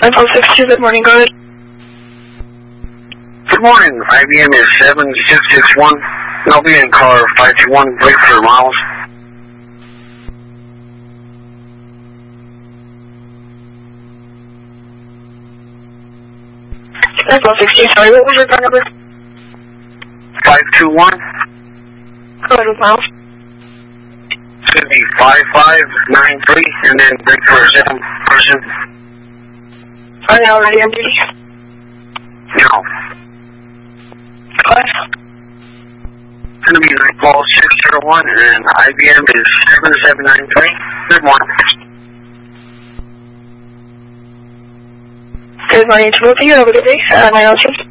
962, good morning, go ahead. Good morning, IBM is 7661. I'll be in car 521, wait for miles. 962, sorry, what was your car number? 521. Go ahead with miles. It's going to be 5593, and then wait for a second person. Are they already on duty? No. Go ahead. It's going to be Nightfall 601, and IBM is 7793. Good morning. Good morning to both of you. Have a good day. 902.